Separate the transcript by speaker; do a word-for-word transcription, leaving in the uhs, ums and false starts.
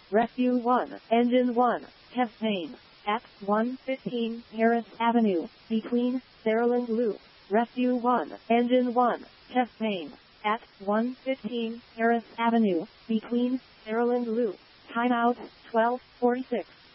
Speaker 1: Rescue one, Engine one, test main, at one fifteen Harris Avenue, between Saraland Loop. Rescue one, Engine one, test main, at one fifteen Harris Avenue, between Saraland Loop. Timeout, twelve forty-six.